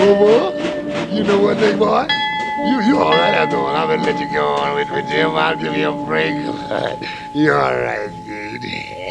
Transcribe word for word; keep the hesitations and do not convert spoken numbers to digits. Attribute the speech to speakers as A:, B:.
A: Over. You know what, big boy? You you all right after all. I'm gonna let you go on with, with Jim. I'll give you a break. You all right, dude.